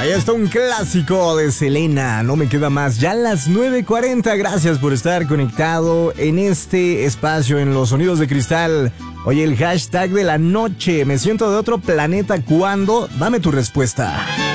Ahí está un clásico de Selena, no me queda más. Ya a las 9:40, gracias por estar conectado en este espacio en Los Sonidos de Cristal. Oye, el hashtag de la noche, me siento de otro planeta, ¿cuándo? Dame tu respuesta.